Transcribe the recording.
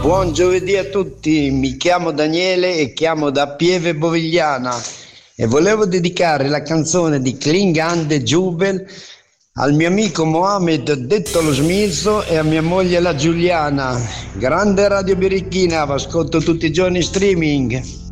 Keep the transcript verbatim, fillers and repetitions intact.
Buon giovedì a tutti, mi chiamo Daniele e chiamo da Pieve Bovigliana e volevo dedicare la canzone di Klingan de Jubel al mio amico Mohamed detto lo Smirso e a mia moglie la Giuliana. Grande Radio Birichina, vi ascolto tutti i giorni in streaming.